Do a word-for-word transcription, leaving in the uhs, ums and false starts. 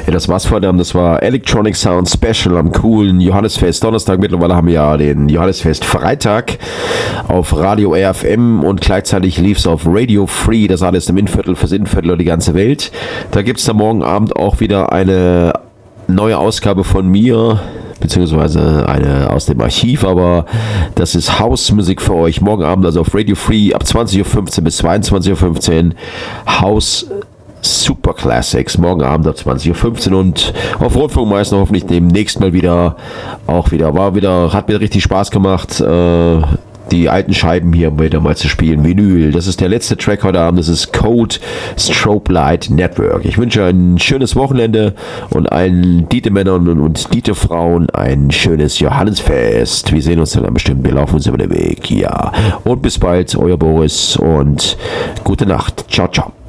Ja, das war's vor dem, das war Electronic Sound Special am coolen Johannesfest Donnerstag. Mittlerweile haben wir ja den Johannesfest Freitag auf Radio R F M und gleichzeitig lief's auf Radio Free, das alles im Innviertel fürs Innviertel und die ganze Welt. Da gibt's dann morgen Abend auch wieder eine neue Ausgabe von mir, beziehungsweise eine aus dem Archiv, aber das ist Hausmusik für euch. Morgen Abend also auf Radio Free ab zwanzig Uhr fünfzehn bis zweiundzwanzig Uhr fünfzehn Haus Super Classics, morgen Abend ab zwanzig Uhr fünfzehn und auf Rundfunkmeister hoffentlich demnächst mal wieder, auch wieder, war wieder, hat mir richtig Spaß gemacht, äh, die alten Scheiben hier wieder mal zu spielen, Vinyl. Das ist der letzte Track heute Abend, das ist Code Strobe Light Network. Ich wünsche ein schönes Wochenende und allen Dietemännern und Diete-Frauen ein schönes Johannesfest. Wir sehen uns dann bestimmt, wir laufen uns über den Weg, ja. Und bis bald, euer Boris und gute Nacht. Ciao, ciao.